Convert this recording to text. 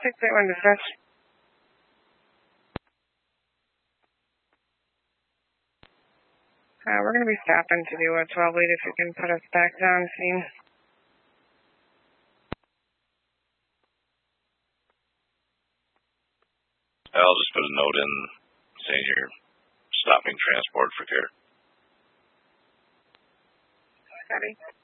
681 dispatch. We're going to be stopping to do a 12 lead if you can put us back down scene. I'll just put a note in saying you're stopping transport for care. Copy.